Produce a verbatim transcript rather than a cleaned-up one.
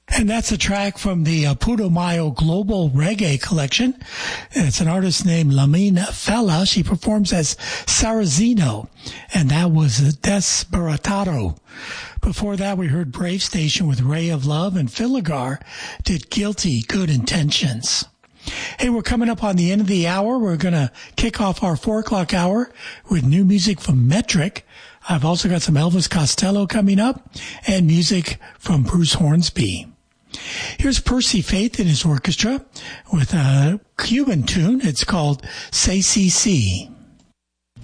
And that's a track from the uh, Putumayo Global Reggae Collection. It's an artist named Lamine Fella. She performs as Sarrazino, and that was Desperatado. Before that, we heard Brave Station with Ray of Love, and Filigar did Guilty, Good Intentions. Hey, we're coming up on the end of the hour. We're going to kick off our four o'clock hour with new music from Metric. I've also got some Elvis Costello coming up and music from Bruce Hornsby. Here's Percy Faith and his orchestra with a Cuban tune. It's called C C C.